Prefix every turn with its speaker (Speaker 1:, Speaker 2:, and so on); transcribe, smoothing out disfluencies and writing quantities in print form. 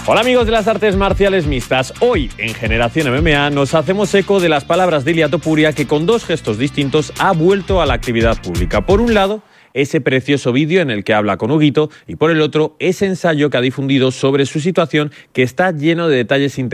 Speaker 1: Hola amigos de las artes marciales mixtas. Hoy en Generación MMA nos hacemos eco de las palabras de Ilia Topuria, que con dos gestos distintos ha vuelto a la actividad pública. Por un lado, ese precioso vídeo en el que habla con Huguito, y por el otro, ese ensayo que ha difundido sobre su situación, que está lleno de detalles interesantes.